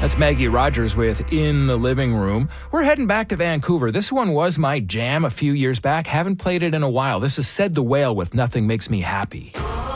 That's Maggie Rogers with In the Living Room. We're heading back to Vancouver. This one was my jam a few years back. Haven't played it in a while. This is Said the Whale with Nothing Makes Me Happy.